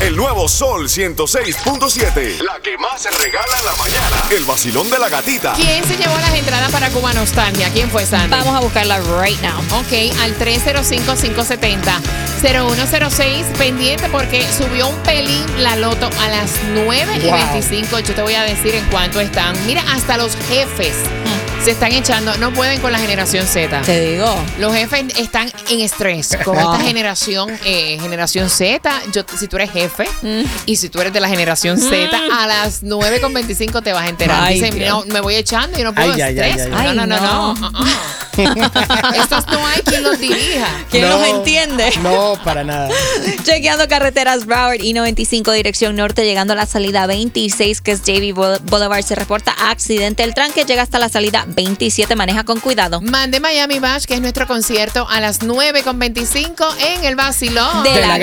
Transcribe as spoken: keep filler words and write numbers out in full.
El nuevo Sol ciento seis punto siete. La que más se regala en la mañana. El vacilón de la gatita. ¿Quién se llevó las entradas para Cuba Nostalgia? ¿Quién fue, Sandy? Vamos a buscarla right now. Ok, al tres cero cinco, cinco siete cero, cero uno cero seis. Pendiente porque subió un pelín la loto a las nueve y veinticinco. Yo te voy a decir en cuánto están. Mira, hasta los jefes mm. se están echando. No pueden con la generación Z. Te digo. Los jefes están en estrés con esta generación, eh, generación Z. Yo, si tú eres jefe mm. y si tú eres de la generación mm. Z, a las nueve con veinticinco te vas a enterar. Ay, Dicen, no, me voy echando y no puedo ay, estrés. Ay, ay, ay. No, no, no, no. no. Uh-uh. Estos no hay quien los dirija. ¿Quién no, los entiende? No, para nada. Chequeando carreteras Broward I noventa y cinco dirección norte, llegando a la salida veintiséis, que es J B Boulevard, se reporta accidente. El tranque llega hasta la salida veintisiete, maneja con cuidado. Mande Miami Bash, que es nuestro concierto a las nueve con veinticinco en el vacilón de, de la, la